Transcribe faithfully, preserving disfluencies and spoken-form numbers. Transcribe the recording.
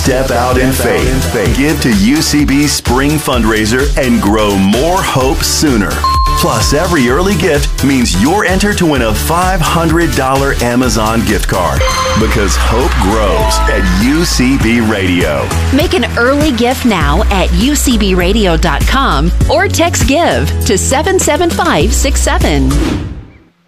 Step out in faith. Give to U C B's spring fundraiser and grow more hope sooner. Plus, every early gift means you're entered to win a five hundred dollars Amazon gift card. Because hope grows at U C B Radio. Make an early gift now at U C B radio dot com or text GIVE to seven seven five six seven.